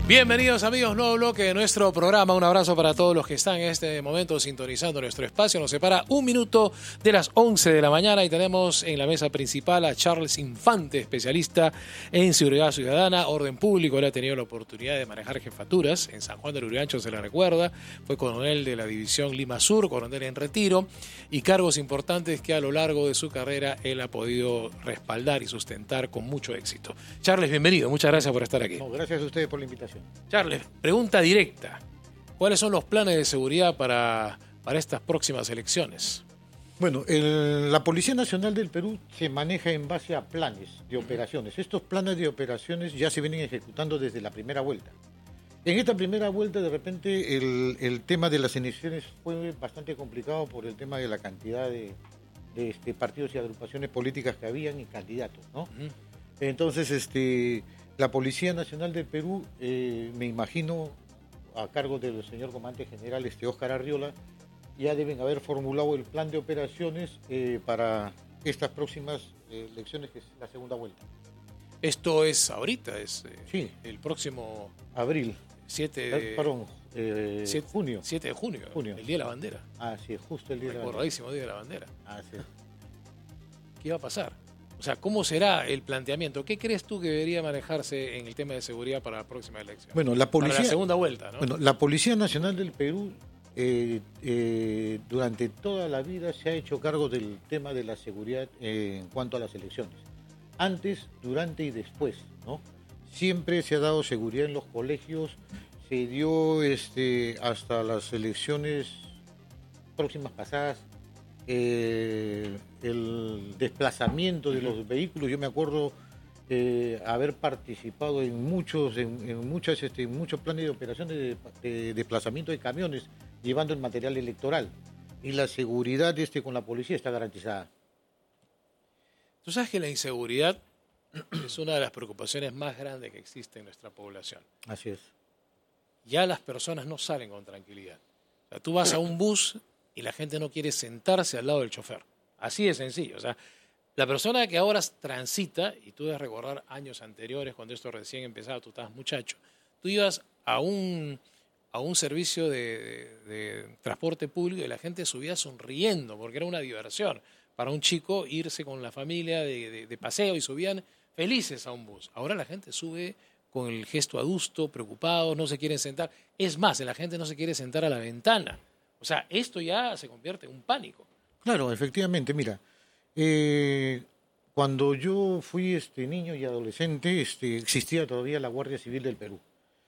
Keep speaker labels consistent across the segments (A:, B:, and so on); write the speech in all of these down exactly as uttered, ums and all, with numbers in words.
A: Bienvenidos amigos, nuevo bloque de nuestro programa. Un abrazo para todos los que están en este momento sintonizando nuestro espacio. Nos separa un minuto de las once de la mañana y tenemos en la mesa principal a Charles Infante, especialista en seguridad ciudadana, orden público. Él ha tenido la oportunidad de manejar jefaturas en San Juan del Urigancho, se la recuerda. Fue coronel de la división Lima Sur, coronel en retiro y cargos importantes que a lo largo de su carrera él ha podido respaldar y sustentar con mucho éxito. Charles, bienvenido. Muchas gracias por estar aquí.
B: No, gracias a ustedes por la invitación.
A: Charles, pregunta directa. ¿Cuáles son los planes de seguridad para, para estas próximas elecciones?
B: Bueno, el, la Policía Nacional del Perú se maneja en base a planes de operaciones. Estos planes de operaciones ya se vienen ejecutando desde la primera vuelta. En esta primera vuelta, de repente, el, el tema de las elecciones fue bastante complicado por el tema de la cantidad de, de este, partidos y agrupaciones políticas que habían y candidatos, ¿no? Uh-huh. Entonces, este... la Policía Nacional del Perú, eh, me imagino, a cargo del señor comandante general este Óscar Arriola, ya deben haber formulado el plan de operaciones eh, para estas próximas eh, elecciones, que es la segunda vuelta.
A: Esto es ahorita, es eh,
B: sí.
A: el próximo...
B: Abril.
A: siete de...
B: Perdón, eh,
A: siete,
B: junio.
A: siete de junio, junio, el Día de la Bandera.
B: Ah, sí, justo el Día de la Bandera.
A: Recordadísimo Día de la Bandera.
B: Ah, sí.
A: ¿Qué va a pasar? O sea, ¿cómo será el planteamiento? ¿Qué crees tú que debería manejarse en el tema de seguridad para la próxima elección?
B: Bueno, la policía,
A: para la segunda vuelta, ¿no?
B: Bueno, la Policía Nacional del Perú eh, eh, durante toda la vida se ha hecho cargo del tema de la seguridad eh, en cuanto a las elecciones. Antes, durante y después, ¿no? Siempre se ha dado seguridad en los colegios, se dio este, hasta las elecciones próximas pasadas. Eh, el desplazamiento de los vehículos, yo me acuerdo eh, haber participado en muchos en, en muchas este, en muchos planes de operaciones de, de desplazamiento de camiones llevando el material electoral, y la seguridad este con la policía está garantizada.
A: Tú sabes que la inseguridad es una de las preocupaciones más grandes que existe en nuestra población.
B: Así es.
A: Ya las personas no salen con tranquilidad. O sea, tú vas a un bus y la gente no quiere sentarse al lado del chofer. Así de sencillo. O sea, la persona que ahora transita, y tú debes recordar años anteriores, cuando esto recién empezaba, tú estabas muchacho, tú ibas a un, a un servicio de, de, de transporte público y la gente subía sonriendo, porque era una diversión para un chico irse con la familia de, de, de paseo, y subían felices a un bus. Ahora la gente sube con el gesto adusto, preocupado, no se quieren sentar. Es más, la gente no se quiere sentar a la ventana. O sea, esto ya se convierte en un pánico.
B: Claro, efectivamente, mira, eh, cuando yo fui este niño y adolescente, este, existía todavía la Guardia Civil del Perú.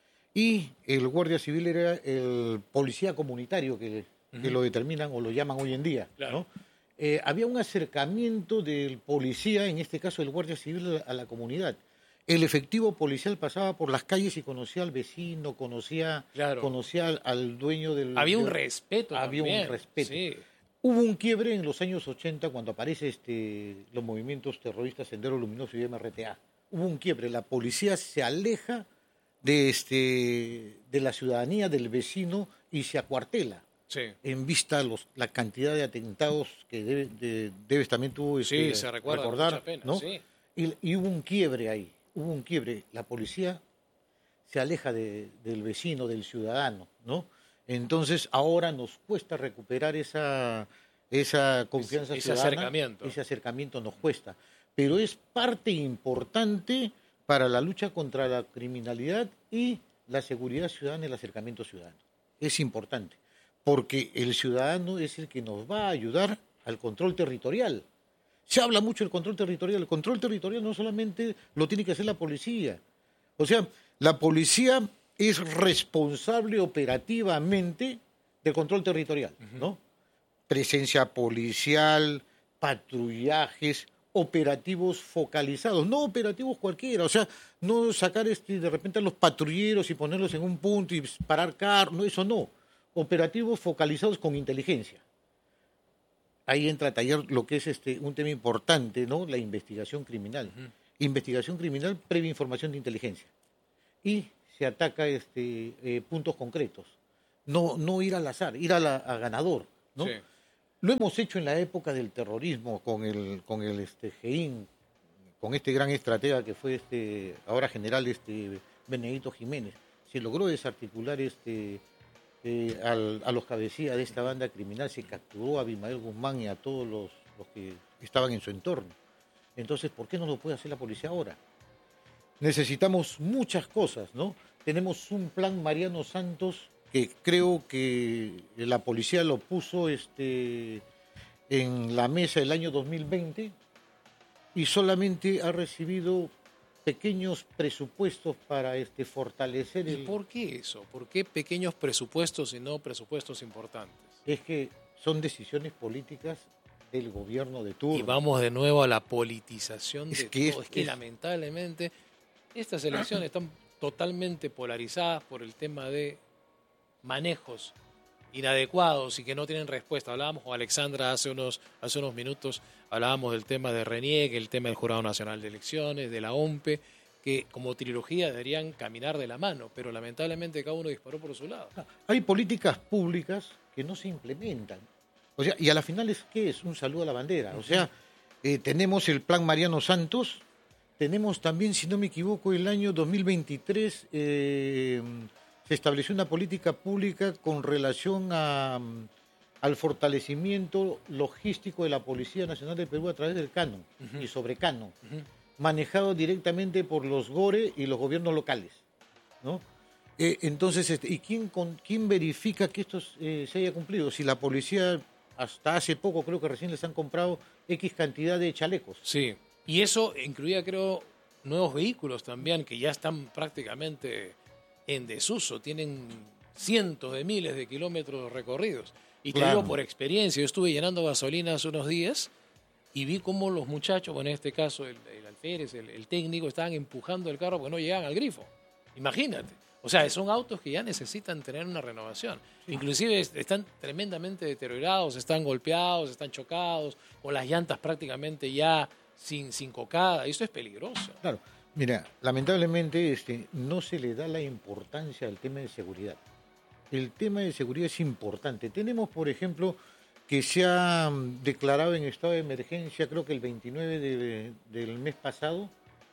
B: Y el Guardia Civil era el policía comunitario que, uh-huh. que lo determinan o lo llaman hoy en día,
A: claro.
B: ¿no? Eh, había un acercamiento del policía, en este caso el Guardia Civil, a la comunidad. El efectivo policial pasaba por las calles y conocía al vecino, conocía,
A: claro.
B: conocía al, al dueño del...
A: Había un
B: del,
A: respeto
B: Había
A: también.
B: un respeto.
A: Sí.
B: Hubo un quiebre en los años ochenta cuando aparece este, los movimientos terroristas Sendero Luminoso y M R T A. Hubo un quiebre, la policía se aleja de, este, de la ciudadanía, del vecino, y se acuartela.
A: Sí.
B: En vista los, la cantidad de atentados que debe, de, debes también tú este,
A: sí, se recuerda,
B: recordar,
A: mucha pena,
B: ¿no?
A: Sí.
B: Y, y hubo un quiebre ahí, hubo un quiebre. La policía se aleja de, del vecino, del ciudadano, ¿no? Entonces ahora nos cuesta recuperar esa, esa confianza
A: ese,
B: ciudadana.
A: Ese acercamiento.
B: Ese acercamiento nos cuesta. Pero es parte importante para la lucha contra la criminalidad y la seguridad ciudadana y el acercamiento ciudadano. Es importante, porque el ciudadano es el que nos va a ayudar al control territorial. Se habla mucho del control territorial. El control territorial no solamente lo tiene que hacer la policía. O sea, la policía es responsable operativamente del control territorial, uh-huh. ¿no? Presencia policial, patrullajes, operativos focalizados, no operativos cualquiera. O sea, no sacar este, de repente a los patrulleros y ponerlos en un punto y parar carros, no, eso no. Operativos focalizados con inteligencia. Ahí entra a tallar lo que es este un tema importante, ¿no? La investigación criminal. Uh-huh. Investigación criminal previa información de inteligencia. Y se ataca este, eh, puntos concretos. No, no ir al azar, ir a, la, a ganador, ¿no?
A: Sí.
B: Lo hemos hecho en la época del terrorismo con el, con el este, Gein, con este gran estratega que fue este ahora general este Benedito Jiménez. se logró desarticular este, eh, al, a los cabecillas de esta banda criminal, se capturó a Abimael Guzmán y a todos los, los que estaban en su entorno. Entonces, ¿por qué no lo puede hacer la policía ahora? Necesitamos muchas cosas, ¿no? Tenemos un plan Mariano Santos que creo que la policía lo puso este, en la mesa el año dos mil veinte y solamente ha recibido pequeños presupuestos para este, fortalecer el...
A: ¿Y por qué eso? ¿Por qué pequeños presupuestos y no presupuestos importantes?
B: Es que son decisiones políticas del gobierno de turno.
A: Y vamos de nuevo a la politización
B: Es
A: de
B: que
A: todo.
B: es-
A: Es que
B: es-
A: lamentablemente estas elecciones están totalmente polarizadas por el tema de manejos inadecuados y que no tienen respuesta. Hablábamos con Alexandra hace unos, hace unos minutos, hablábamos del tema de Reniegue, el tema del Jurado Nacional de Elecciones, de la O M P E, que como trilogía deberían caminar de la mano, pero lamentablemente cada uno disparó por su lado.
B: Hay políticas públicas que no se implementan. O sea, y a la final es ¿qué es? Un saludo a la bandera. O sea, eh, tenemos el plan Mariano Santos, tenemos también, si no me equivoco, el año dos mil veintitrés eh, se estableció una política pública con relación a, al fortalecimiento logístico de la Policía Nacional del Perú a través del canon
A: Uh-huh.
B: y sobre canon,
A: Uh-huh.
B: manejado directamente por los GORE y los gobiernos locales, ¿no? Eh, entonces, este, ¿y quién, con, quién verifica que esto eh, se haya cumplido? Si la policía, hasta hace poco, creo que recién les han comprado X cantidad de chalecos.
A: Sí, y eso incluía, creo, nuevos vehículos también que ya están prácticamente en desuso, tienen cientos de miles de kilómetros recorridos. Y te
B: Claro.
A: digo por experiencia, yo estuve llenando gasolina hace unos días y vi cómo los muchachos, bueno, en este caso el, el alférez, el, el técnico, estaban empujando el carro porque no llegaban al grifo. Imagínate. O sea, son autos que ya necesitan tener una renovación. Inclusive est- están tremendamente deteriorados, están golpeados, están chocados, con las llantas prácticamente ya sin, sin cocada. Y eso es peligroso.
B: Claro, mira, lamentablemente este, no se le da la importancia al tema de seguridad. El tema de seguridad es importante. Tenemos, por ejemplo, que se ha mm, declarado en estado de emergencia, creo que el veintinueve de- del mes pasado,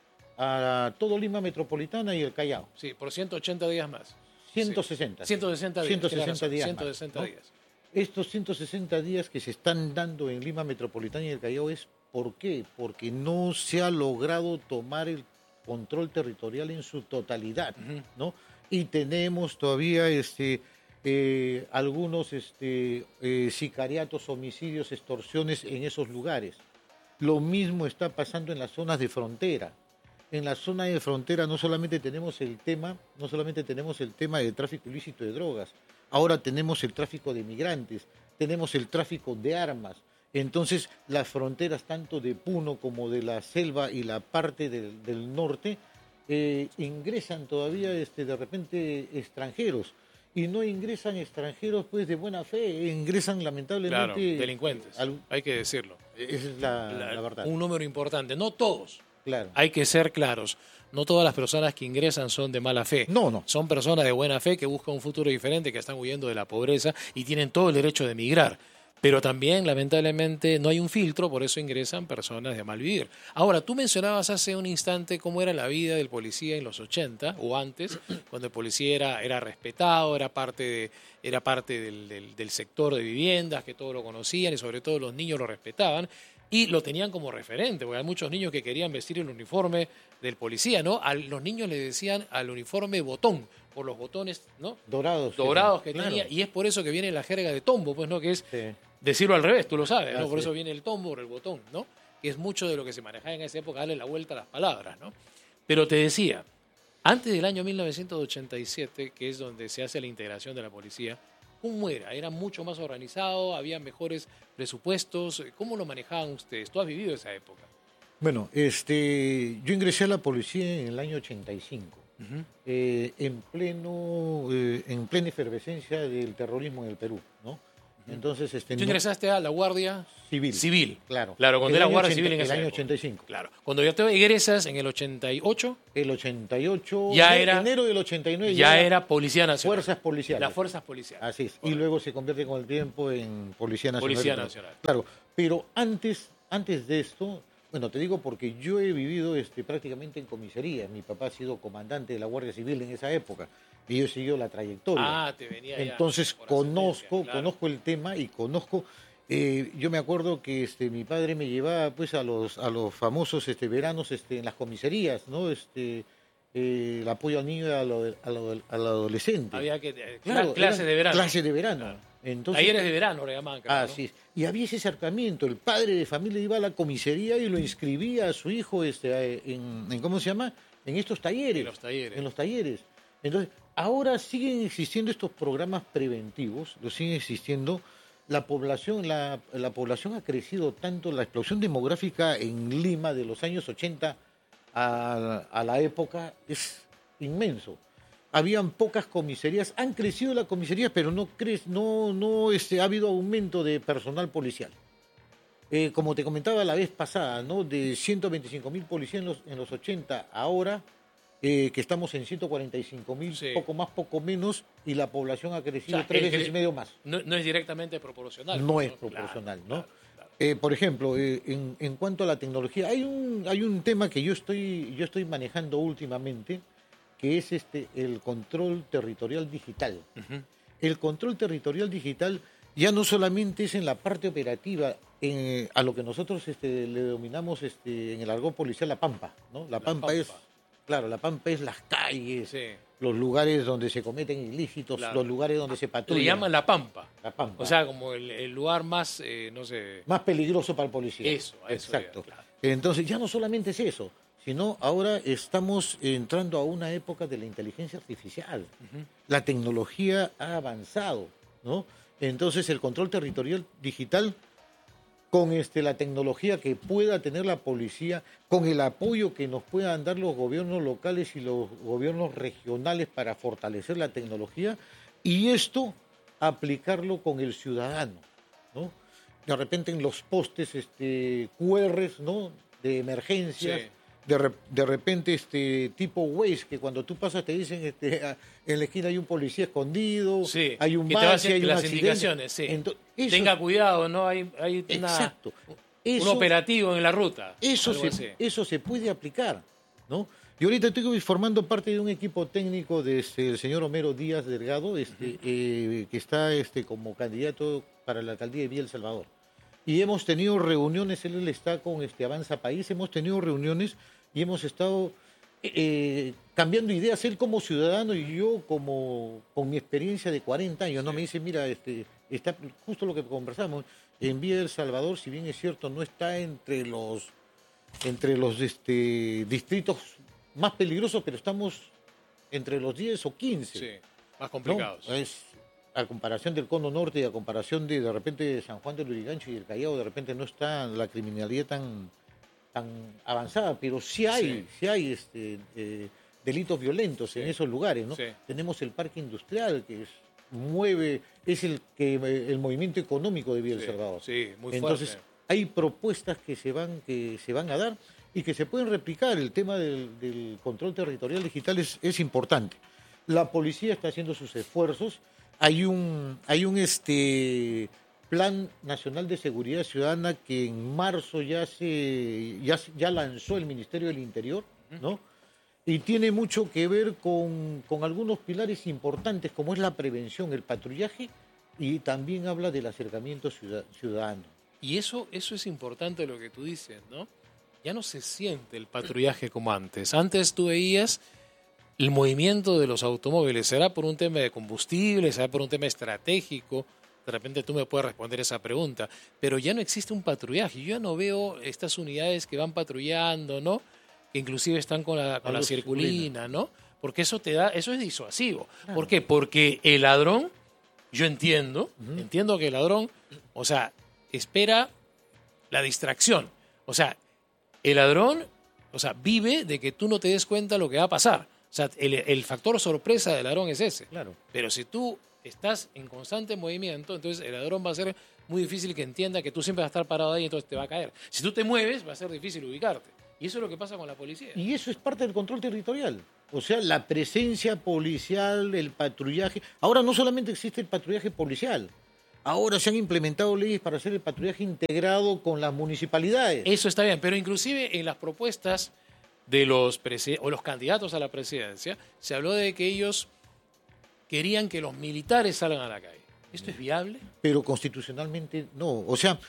B: a todo Lima Metropolitana y el Callao.
A: Sí, por ciento ochenta días más.
B: ciento sesenta.
A: ciento sesenta días.
B: ciento
A: tienes
B: sesenta
A: razón,
B: días
A: ciento
B: más,
A: sesenta
B: ¿no?
A: días.
B: Estos ciento sesenta días que se están dando en Lima Metropolitana y el Callao es ¿por qué? Porque no se ha logrado tomar el control territorial en su totalidad,
A: Ujú.
B: ¿no? Y tenemos todavía este eh, algunos este, eh, sicariatos, homicidios, extorsiones en esos lugares. Lo mismo está pasando en las zonas de frontera. En la zona de frontera no solamente tenemos el tema, no solamente tenemos el tema del tráfico ilícito de drogas, ahora tenemos el tráfico de migrantes, tenemos el tráfico de armas. Entonces, las fronteras tanto de Puno como de la selva y la parte del, del norte eh, ingresan todavía este, de repente extranjeros. Y no ingresan extranjeros pues de buena fe, ingresan lamentablemente...
A: Claro, delincuentes,
B: al-
A: hay que decirlo.
B: esa es la,
A: La-
B: la verdad.
A: Un número importante, no todos.
B: Claro.
A: Hay que ser claros. No todas las personas que ingresan son de mala fe.
B: No, no.
A: Son personas de buena fe que buscan un futuro diferente, que están huyendo de la pobreza y tienen todo el derecho de emigrar. Pero también, lamentablemente, no hay un filtro, por eso ingresan personas de mal vivir. Ahora, tú mencionabas hace un instante cómo era la vida del policía en los ochenta o antes, cuando el policía era, era respetado, era parte, de, era parte del, del, del sector de viviendas, que todos lo conocían y sobre todo los niños lo respetaban. Y lo tenían como referente, porque hay muchos niños que querían vestir el uniforme del policía, ¿no? A los niños le decían al uniforme botón, por los botones, ¿no?
B: Dorados.
A: Dorados que
B: claro.
A: tenía, y es por eso que viene la jerga de tombo, pues, ¿no? Que es
B: Sí.
A: decirlo al revés, tú lo sabes, ¿no?
B: Así
A: Por eso
B: es.
A: viene el tombo, el botón, ¿no? Que es mucho de lo que se manejaba en esa época, darle la vuelta a las palabras, ¿no? Pero te decía, antes del año mil novecientos ochenta y siete, que es donde se hace la integración de la policía, ¿cómo era? ¿Era mucho más organizado? ¿Había mejores presupuestos? ¿Cómo lo manejaban ustedes? ¿Tú has vivido esa época?
B: Bueno, este, yo ingresé a la policía en el año ochenta y cinco,
A: Uh-huh.
B: eh, en pleno, eh, en plena efervescencia del terrorismo en el Perú, ¿no? Entonces, este,
A: ¿Tú
B: no-
A: ingresaste a la Guardia
B: civil,
A: Civil?
B: claro,
A: Claro, cuando
B: El
A: era
B: año
A: Guardia
B: ochenta
A: Civil en
B: el
A: esa
B: año
A: época.
B: ochenta y cinco,
A: Claro. Cuando ya te egresas en el ochenta y ocho,
B: el ochenta y ocho,
A: Ya
B: ene-
A: era-
B: enero del ochenta y nueve,
A: ya era Policía Nacional.
B: fuerzas policiales.
A: Las fuerzas policiales.
B: Así es. Y
A: Correcto.
B: luego se convierte con el tiempo en Policía Nacional.
A: Policía
B: del Perú.
A: Nacional.
B: Claro, pero antes, antes de esto, Bueno, te digo porque yo he vivido este, prácticamente en comisaría. Mi papá ha sido comandante de la Guardia Civil en esa época y yo he seguido la trayectoria.
A: Ah, te venía ya.
B: Entonces
A: por
B: conozco,
A: ascendencia, claro.
B: conozco el tema y conozco. Eh, yo me acuerdo que este, mi padre me llevaba pues a los a los famosos este, veranos este, en las comisarías, ¿no? Este, eh, el apoyo al niño y a lo- a lo- al adolescente.
A: Había que eh,
B: Claro,
A: clases
B: eran
A: de verano.
B: Clases de verano.
A: Claro.
B: Entonces,
A: Talleres de verano le llamaban. creo, ¿no?
B: así es. Y había ese acercamiento. El padre de familia iba a la comisaría y lo inscribía a su hijo este, en, en ¿cómo se llama? En estos talleres.
A: En los talleres.
B: En los talleres. Entonces, ahora siguen existiendo estos programas preventivos, los siguen existiendo. La población, la, la población ha crecido tanto, la explosión demográfica en Lima de los años ochenta a, a la época es inmenso. Habían pocas comisarías, han crecido las comisarías, pero no, cre no, no este, ha habido aumento de personal policial. Eh, como te comentaba la vez pasada, ¿no? De ciento veinticinco mil policías en los, en los ochenta, ahora eh, que estamos en ciento cuarenta y cinco mil,
A: Sí.
B: poco más, poco menos, y la población ha crecido
A: O sea,
B: tres
A: el
B: veces
A: cre-
B: y medio más.
A: No, no es directamente proporcional.
B: No es
A: Claro,
B: proporcional, ¿no?
A: claro, claro.
B: Eh, por ejemplo, eh, en, en cuanto a la tecnología, hay un, hay un tema que yo estoy, yo estoy manejando últimamente, que es este, el control territorial digital.
A: Ujú.
B: El control territorial digital ya no solamente es en la parte operativa, en- a lo que nosotros este, le denominamos este, en el argot policial la pampa, ¿no? La,
A: La
B: pampa,
A: pampa.
B: es, claro, la pampa es las calles,
A: Sí.
B: los lugares donde se cometen ilícitos,
A: Claro.
B: los lugares donde se patrulla.
A: Le llaman la Pampa.
B: La pampa.
A: O sea, como el, el lugar más, eh, no sé.
B: Más peligroso para el policía.
A: Eso, a eso
B: Exacto.
A: iba, claro.
B: Entonces, ya no solamente es eso, sino ahora estamos entrando a una época de la inteligencia artificial.
A: Ujú.
B: La tecnología ha avanzado, ¿no? Entonces, el control territorial digital, con este, la tecnología que pueda tener la policía, con el apoyo que nos puedan dar los gobiernos locales y los gobiernos regionales para fortalecer la tecnología, y esto aplicarlo con el ciudadano, ¿no? De repente en los postes este, Q Rs, ¿no? De emergencias,
A: Sí.
B: de, re- de repente este tipo Waze, que cuando tú pasas te dicen este, ah, en la esquina hay un policía escondido,
A: Sí,
B: hay un
A: que te va a
B: bache,
A: hacer
B: hay un
A: las
B: accidente.
A: indicaciones, sí.
B: Ento- eso-
A: Tenga cuidado, ¿no? Hay, hay una-
B: Exacto.
A: un
B: Eso-
A: operativo en la ruta.
B: eso
A: algo
B: se,
A: así.
B: eso se puede aplicar, ¿no? Yo ahorita estoy formando parte de un equipo técnico del señor Homero Díaz Delgado, este, eh, que está este, como candidato para la alcaldía de Villa El Salvador. Y hemos tenido reuniones, él está con este Avanza País, hemos tenido reuniones y hemos estado eh, cambiando ideas, él como ciudadano y yo como con mi experiencia de cuarenta años, ¿no? Me dice, mira, este, está justo lo que conversamos, en Villa El Salvador, si bien es cierto, no está entre los entre los este, distritos más peligrosos, pero estamos entre los diez o quince.
A: Sí, más
B: ¿no?
A: complicados.
B: Es, a comparación del Cono Norte y a comparación de de repente de San Juan del Lurigancho y el Callao, de repente no está la criminalidad tan, tan avanzada, pero sí hay,
A: Sí.
B: sí hay este, eh, delitos violentos
A: Sí.
B: en esos lugares, ¿no?
A: Sí.
B: Tenemos el parque industrial que es, mueve, es el que el movimiento económico de Villa El
A: Sí,
B: Salvador.
A: sí, muy
B: Entonces,
A: fuerte.
B: hay propuestas que se van, que se van a dar y que se pueden replicar. El tema del, del control territorial digital es, es importante. La policía está haciendo sus esfuerzos. Hay un, hay un este, Plan Nacional de Seguridad Ciudadana que en marzo ya, se, ya, ya lanzó el Ministerio del Interior, ¿no? Y tiene mucho que ver con, con algunos pilares importantes como es la prevención, el patrullaje, y también habla del acercamiento ciudad- ciudadano.
A: Y eso, eso es importante lo que tú dices, ¿no? Ya no se siente el patrullaje como antes. Antes tú veías el movimiento de los automóviles, será por un tema de combustible, será por un tema estratégico. De repente tú me puedes responder esa pregunta, pero ya no existe un patrullaje. Yo ya no veo estas unidades que van patrullando, ¿no? Que inclusive están con la, con
B: Con
A: la
B: luz
A: circulina, ¿no? Porque eso te da, eso es disuasivo.
B: Claro.
A: ¿Por qué? Porque el ladrón, yo entiendo,
B: Ujú.
A: entiendo que el ladrón, o sea, espera la distracción. O sea, el ladrón, o sea, vive de que tú no te des cuenta lo que va a pasar. O sea, el, el factor sorpresa del ladrón es ese.
B: Claro.
A: Pero si tú estás en constante movimiento, entonces el ladrón va a ser muy difícil que entienda que tú siempre vas a estar parado ahí y entonces te va a caer. Si tú te mueves, va a ser difícil ubicarte. Y eso es lo que pasa con la policía.
B: Y eso es parte del control territorial. O sea, la presencia policial, el patrullaje. Ahora no solamente existe el patrullaje policial, Ahora se han implementado leyes para hacer el patrullaje integrado con las municipalidades.
A: Eso está bien, pero inclusive en las propuestas de los o los candidatos a la presidencia se habló de que ellos querían que los militares salgan a la calle. ¿Esto es viable?
B: Pero constitucionalmente no. O sea,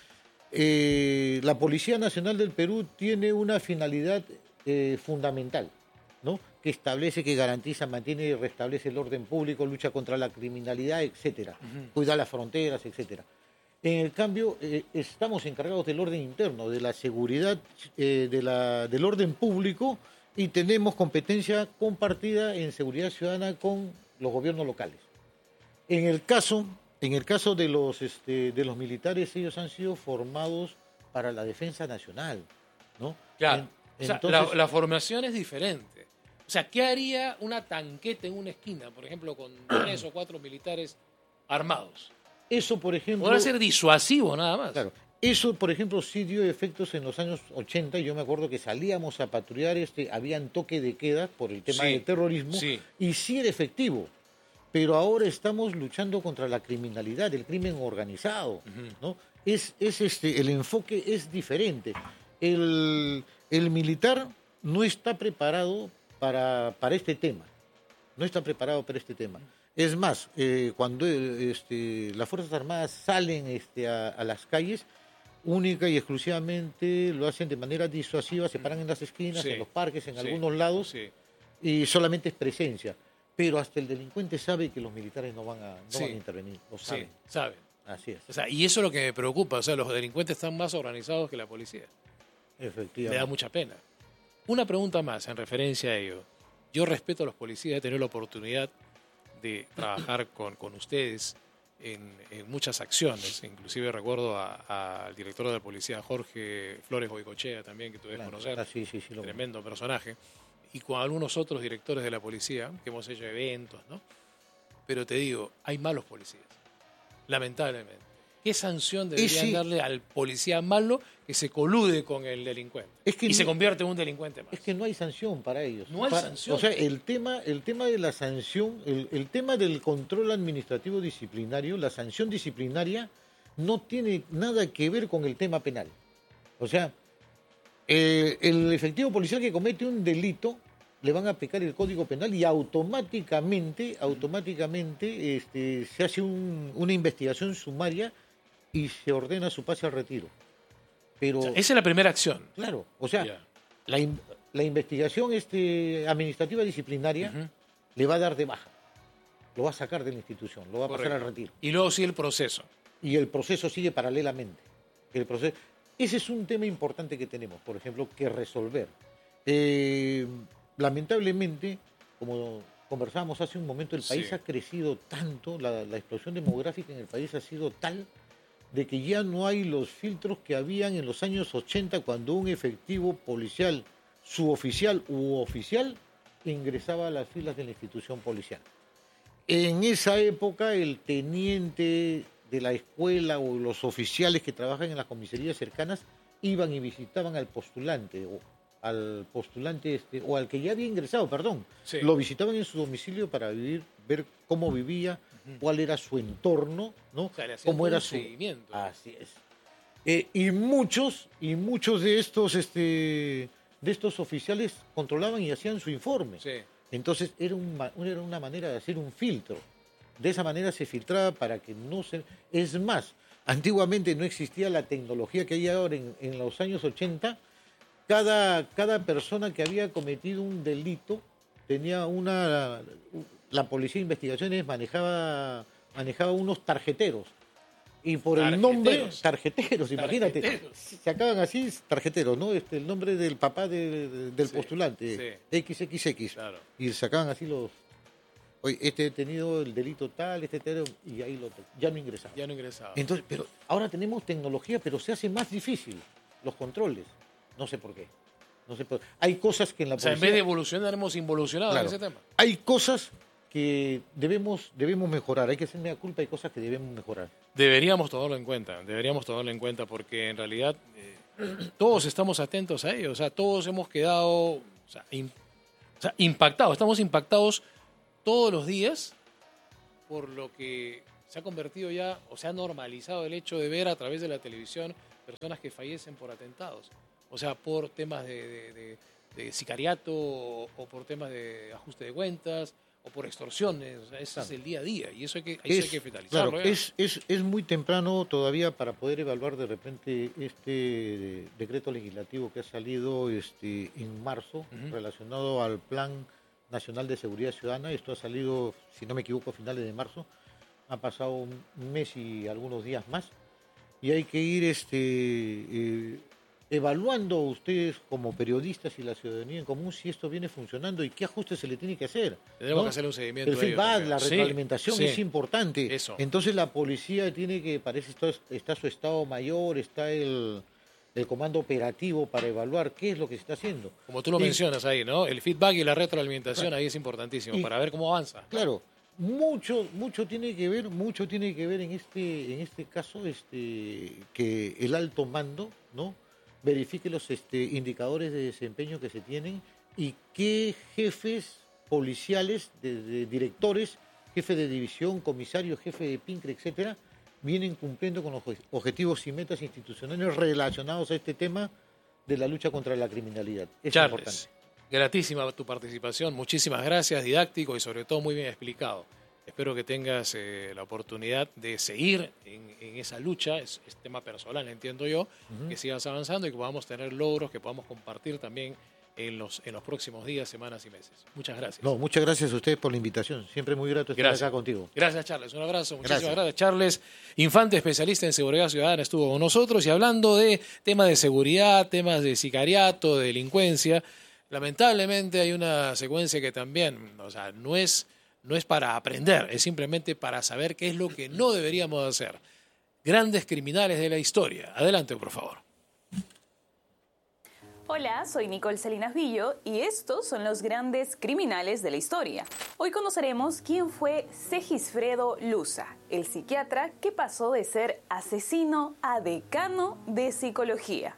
B: eh, la Policía Nacional del Perú tiene una finalidad eh, fundamental, ¿no? Que establece, que garantiza, mantiene y restablece el orden público, lucha contra la criminalidad, etcétera, uh-huh. Cuida las fronteras, etcétera. En el cambio, eh, estamos encargados del orden interno, de la seguridad, eh, de la, del orden público, y tenemos competencia compartida en seguridad ciudadana con los gobiernos locales. En el caso, en el caso de los, este, de los militares, ellos han sido formados para la defensa nacional, ¿no?
A: Claro,
B: en,
A: o sea,
B: entonces,
A: la, la formación es diferente. O sea, ¿qué haría una tanqueta en una esquina, por ejemplo, con tres o cuatro militares armados?
B: Eso, por ejemplo...
A: Podrá ser disuasivo, nada más.
B: Claro. Eso, por ejemplo, sí dio efectos en los años ochenta. Yo me acuerdo que salíamos a patrullar, este, habían toque de queda por el tema sí, del terrorismo, sí. Y sí era efectivo. Pero ahora estamos luchando contra la criminalidad, el crimen organizado, uh-huh. ¿no? Es, es este, el enfoque es diferente. El, el militar no está preparado para, para este tema. No está preparado para este tema. Es más, eh, cuando este, las Fuerzas Armadas salen este, a, a las calles, única y exclusivamente lo hacen de manera disuasiva, se paran en las esquinas, sí. En los parques, en sí. Algunos lados, sí. Y solamente es presencia. Pero hasta el delincuente sabe que los militares no van a, no sí. van a intervenir, lo saben.
A: Sí, saben.
B: Así es.
A: O sea, y eso es lo que me preocupa, o sea, los delincuentes están más organizados que la policía.
B: Efectivamente.
A: Me da mucha pena. Una pregunta más en referencia a ello. Yo respeto a los policías, he tenido la oportunidad de trabajar con, con ustedes en, en muchas acciones. Inclusive recuerdo al director de la policía, Jorge Flores Goicochea, también, que tú debes
B: claro,
A: conocer.
B: Ah, sí, sí, sí, lo
A: tremendo lo... personaje. Y con algunos otros directores de la policía, que hemos hecho eventos, ¿no? Pero te digo, hay malos policías, lamentablemente. ¿Qué sanción deberían sí. darle al policía malo que se colude con el delincuente
B: es que
A: y
B: no,
A: se convierte en un delincuente más?
B: Es que no hay sanción para ellos.
A: No hay
B: para,
A: sanción.
B: O sea, el tema, el tema de la sanción, el, el tema del control administrativo disciplinario, la sanción disciplinaria, no tiene nada que ver con el tema penal. O sea, eh, el efectivo policial que comete un delito le van a aplicar el Código Penal y automáticamente, automáticamente este, se hace un, una investigación sumaria y se ordena su pase al retiro. Pero,
A: o sea, esa es la primera acción.
B: Claro, o sea, yeah. la, la investigación este, administrativa disciplinaria uh-huh. le va a dar de baja, lo va a sacar de la institución, lo va a Correcto. pasar al retiro.
A: Y luego sigue el proceso.
B: Y el proceso sigue paralelamente. El proceso, ese es un tema importante que tenemos, por ejemplo, que resolver. Eh, lamentablemente, como conversábamos hace un momento, el país sí. ha crecido tanto, la, la explosión demográfica en el país ha sido tal de que ya no hay los filtros que habían en los años ochenta cuando un efectivo policial, suboficial u oficial, ingresaba a las filas de la institución policial. En esa época el teniente de la escuela o los oficiales que trabajan en las comisarías cercanas iban y visitaban al postulante o al postulante este o al que ya había ingresado, perdón, sí. Lo visitaban en su domicilio para vivir, ver cómo vivía, uh-huh. cuál era su entorno, ¿no?
A: O sea, le
B: cómo era
A: un
B: su
A: seguimiento.
B: Así es. Eh, y muchos y muchos de estos este de estos oficiales controlaban y hacían su informe.
A: Sí.
B: Entonces era, un, era una manera de hacer un filtro. De esa manera se filtraba para que no se... Es más, antiguamente no existía la tecnología que hay ahora en, en los años ochenta. Cada, cada persona que había cometido un delito tenía una... La policía de investigaciones manejaba, manejaba unos tarjeteros. Y por el nombre, tarjeteros, imagínate, tarjeteros. Sacaban así tarjeteros, ¿no? Este, el nombre del papá de, de, del sí, postulante, sí. equis equis equis. Claro. Y sacaban así los... Oye, este ha tenido el delito tal, este tenido, y ahí lo, ya no ingresaba.
A: Ya no ingresaba.
B: Entonces, pero ahora tenemos tecnología, pero se hace más difícil los controles. No sé por qué. No sé por qué. Hay cosas que en la
A: policía... O sea, en vez de evolucionar, hemos involucionado claro, en ese tema.
B: Hay cosas que debemos, debemos mejorar. Hay que hacer media culpa, hay cosas que debemos mejorar.
A: Deberíamos tomarlo en cuenta, deberíamos tomarlo en cuenta porque en realidad eh, todos estamos atentos a ello, o sea, todos hemos quedado o sea, in, o sea, impactados, estamos impactados todos los días por lo que se ha convertido ya, o se ha normalizado el hecho de ver a través de la televisión personas que fallecen por atentados. O sea, por temas de, de, de, de sicariato o, o por temas de ajuste de cuentas o por extorsiones. O sea, ese
B: Claro.
A: es el día a día y eso hay que,
B: Es,
A: eso hay que finalizarlo.
B: claro,
A: ¿eh?
B: es, es, es muy temprano todavía para poder evaluar de repente este decreto legislativo que ha salido este, en marzo
A: Ujú.
B: relacionado al Plan Nacional de Seguridad Ciudadana. Esto ha salido, si no me equivoco, a finales de marzo. Ha pasado un mes y algunos días más. Y hay que ir este, eh, evaluando ustedes como periodistas y la ciudadanía en común si esto viene funcionando y qué ajustes se le tiene que hacer.
A: Tenemos
B: ¿no?
A: que hacerle un seguimiento.
B: El
A: a ello
B: feedback,
A: también.
B: la
A: Sí,
B: retroalimentación
A: sí.
B: es importante.
A: Eso.
B: Entonces la policía tiene que, parece está, está su estado mayor, está el, el comando operativo para evaluar qué es lo que se está haciendo.
A: Como tú lo
B: Y,
A: mencionas ahí, ¿no? El feedback y la retroalimentación
B: Claro.
A: ahí es importantísimo
B: Y-
A: para ver cómo avanza.
B: Claro, mucho, mucho tiene que ver, mucho tiene que ver en este, en este caso, este, que el alto mando, ¿no? Verifique los este, indicadores de desempeño que se tienen y qué jefes policiales, de, de directores, jefe de división, comisario, jefe de PINCRE, etcétera, vienen cumpliendo con los obje- objetivos y metas institucionales relacionados a este tema de la lucha contra la criminalidad. Es
A: Charles,
B: importante.
A: gratísima tu participación, muchísimas gracias, didáctico y sobre todo muy bien explicado. Espero que tengas eh, la oportunidad de seguir en, en esa lucha, es, es tema personal, entiendo yo,
B: Ujú.
A: que sigas avanzando y que podamos tener logros que podamos compartir también en los, en los próximos días, semanas y meses. Muchas gracias.
B: No, muchas gracias a ustedes por la invitación. Siempre muy grato estar
A: Gracias.
B: acá contigo.
A: Gracias, Charles. Un abrazo. Muchísimas
B: Gracias.
A: gracias. Charles Infante, especialista en seguridad ciudadana, estuvo con nosotros y hablando de temas de seguridad, temas de sicariato, de delincuencia. Lamentablemente hay una secuencia que también, o sea, no es, no es para aprender, es simplemente para saber qué es lo que no deberíamos hacer. Grandes criminales de la historia. Adelante, por favor.
C: Hola, soy Nicole Salinas Villo y estos son los grandes criminales de la historia. Hoy conoceremos quién fue Segisfredo Luza, el psiquiatra que pasó de ser asesino a decano de psicología.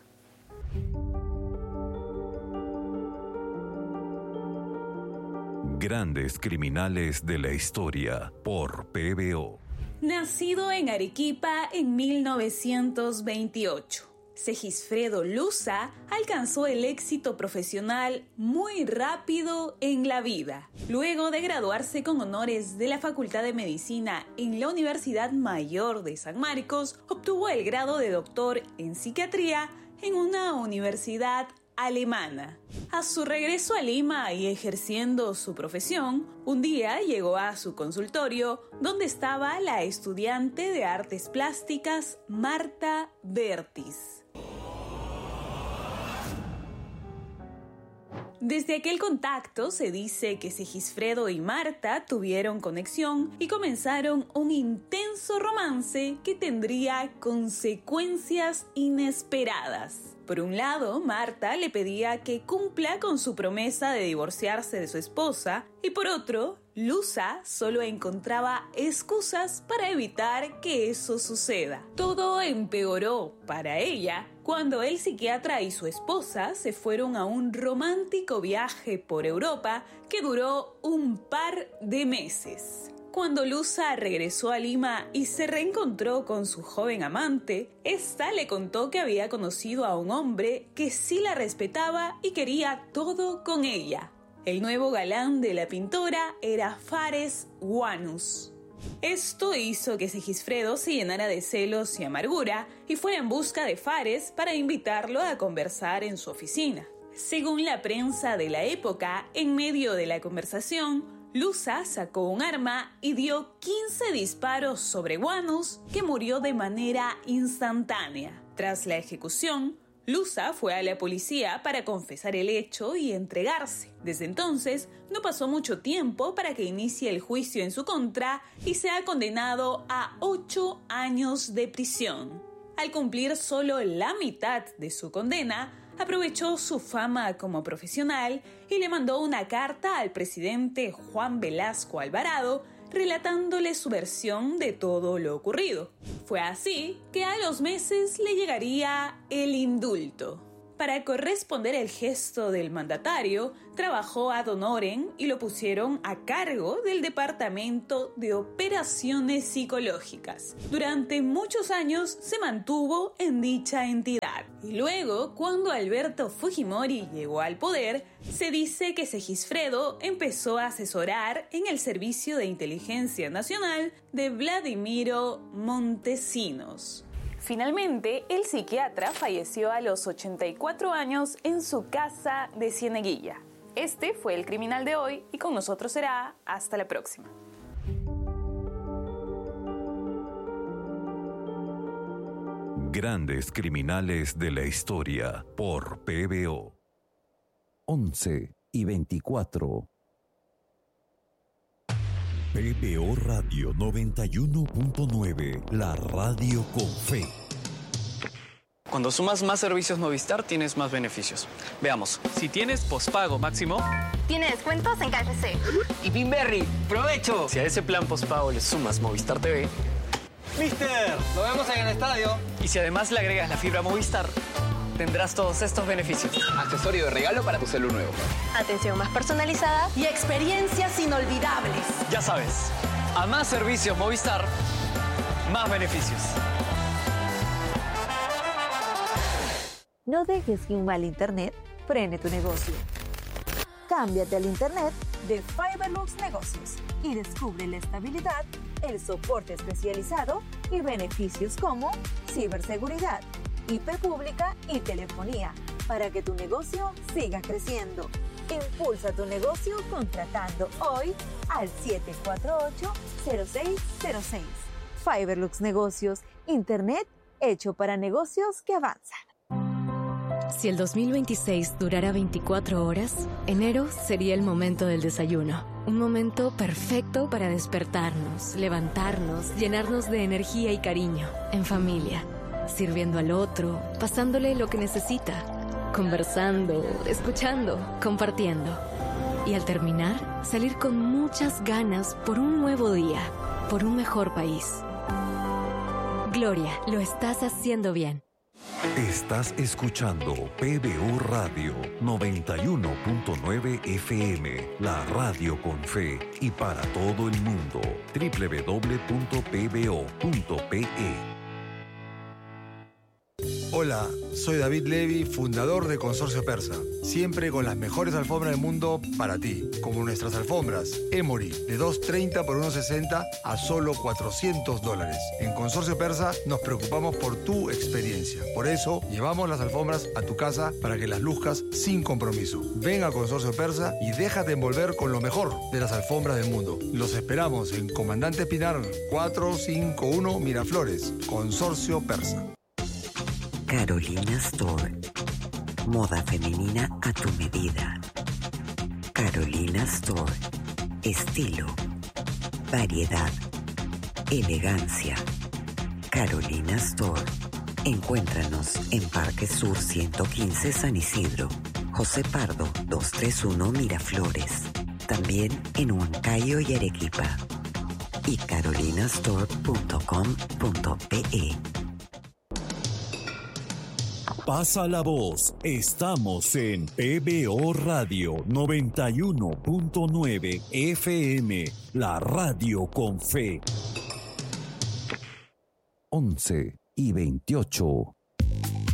D: Grandes criminales de la historia por P B O.
C: Nacido en Arequipa en mil novecientos veintiocho. Segisfredo Luza alcanzó el éxito profesional muy rápido en la vida. Luego de graduarse con honores de la Facultad de Medicina en la Universidad Mayor de San Marcos, obtuvo el grado de doctor en psiquiatría en una universidad alemana. A su regreso a Lima y ejerciendo su profesión, un día llegó a su consultorio donde estaba la estudiante de artes plásticas Marta Bertis. Desde aquel contacto se dice que Segisfredo y Marta tuvieron conexión y comenzaron un intenso romance que tendría consecuencias inesperadas. Por un lado, Marta le pedía que cumpla con su promesa de divorciarse de su esposa y por otro, Luza solo encontraba excusas para evitar que eso suceda. Todo empeoró para ella cuando el psiquiatra y su esposa se fueron a un romántico viaje por Europa que duró un par de meses. Cuando Luza regresó a Lima y se reencontró con su joven amante, esta le contó que había conocido a un hombre que sí la respetaba y quería todo con ella. El nuevo galán de la pintora era Fares Wanus. Esto hizo que Segisfredo se llenara de celos y amargura y fue en busca de Fares para invitarlo a conversar en su oficina. Según la prensa de la época, en medio de la conversación, Luza sacó un arma y dio quince disparos sobre Wanus, que murió de manera instantánea. Tras la ejecución, Luza fue a la policía para confesar el hecho y entregarse. Desde entonces, no pasó mucho tiempo para que inicie el juicio en su contra y sea condenado a ocho años de prisión. Al cumplir solo la mitad de su condena, aprovechó su fama como profesional y le mandó una carta al presidente Juan Velasco Alvarado relatándole su versión de todo lo ocurrido. Fue así que a los meses le llegaría el indulto. Para corresponder el gesto del mandatario, trabajó ad honorem y lo pusieron a cargo del Departamento de Operaciones Psicológicas. Durante muchos años se mantuvo en dicha entidad. Y luego, cuando Alberto Fujimori llegó al poder, se dice que Segisfredo empezó a asesorar en el Servicio de Inteligencia Nacional de Vladimiro Montesinos. Finalmente, el psiquiatra falleció a los ochenta y cuatro años en su casa de Cieneguilla. Este fue el criminal de hoy y con nosotros será hasta la próxima.
D: Grandes criminales de la historia por P B O.
E: once y veinticuatro.
D: P B O Radio noventa y uno punto nueve, la radio con fe.
F: Cuando sumas más servicios Movistar, tienes más beneficios. Veamos.
G: Si tienes pospago máximo,
H: tiene descuentos en K F C.
I: Y Pinberry, ¡provecho!
F: Si a ese plan pospago le sumas Movistar T V,
I: ¡Mister! ¡Lo vemos en el estadio!
F: Y si además le agregas la fibra Movistar, tendrás todos estos beneficios.
I: Accesorio de regalo para tu celu nuevo.
H: Atención más personalizada y experiencias inolvidables.
F: Ya sabes, a más servicios Movistar, más beneficios.
J: No dejes que un mal internet frene tu negocio. Cámbiate al internet de Fiberlux Negocios y descubre la estabilidad, el soporte especializado y beneficios como ciberseguridad, I P pública y telefonía para que tu negocio siga creciendo. Impulsa tu negocio contratando hoy al siete cuatro ocho, cero seis cero seis. Fiberlux Negocios, internet hecho para negocios que avanzan.
K: Si el dos mil veintiséis durara veinticuatro horas, enero sería el momento del desayuno. Un momento perfecto para despertarnos, levantarnos, llenarnos de energía y cariño, en familia, sirviendo al otro, pasándole lo que necesita, conversando, escuchando, compartiendo. Y al terminar, salir con muchas ganas por un nuevo día, por un mejor país. Gloria, lo estás haciendo bien.
D: Estás escuchando P B O Radio noventa y uno punto nueve F M, la radio con fe y para todo el mundo. doble u doble u doble u punto p b o punto p e.
L: Hola, soy David Levy, fundador de Consorcio Persa. Siempre con las mejores alfombras del mundo para ti, como nuestras alfombras Emory, de dos treinta por uno sesenta a solo cuatrocientos dólares. En Consorcio Persa nos preocupamos por tu experiencia. Por eso, llevamos las alfombras a tu casa para que las luzcas sin compromiso. Ven a Consorcio Persa y déjate envolver con lo mejor de las alfombras del mundo. Los esperamos en Comandante Pinar cuatrocientos cincuenta y uno Miraflores, Consorcio Persa.
M: Carolina Store. Moda femenina a tu medida. Carolina Store. Estilo, variedad, elegancia. Carolina Store. Encuéntranos en Parque Sur ciento quince San Isidro, José Pardo doscientos treinta y uno Miraflores. También en Huancayo y Arequipa. Y carolinastore punto com punto pe.
D: Pasa la voz, estamos en P B O Radio noventa y uno punto nueve F M, la radio con fe.
E: once y veintiocho.